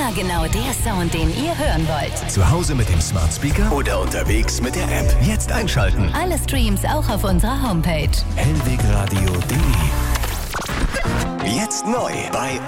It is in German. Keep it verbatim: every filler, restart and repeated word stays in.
Immer genau der Sound, den ihr hören wollt. Zu Hause mit dem Smart Speaker oder unterwegs mit der App. Jetzt einschalten. Alle Streams auch auf unserer Homepage. hellwegradio punkt de. Jetzt neu bei